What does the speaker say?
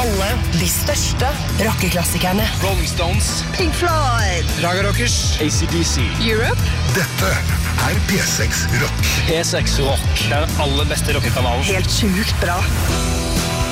alle de største rockeklassikerne. Rolling Stones, Pink Floyd, Raga Rockers, AC/DC. Europe. Dette P6 Rock. P6 Rock, den aller beste rockekanalen. Helt sjukt bra.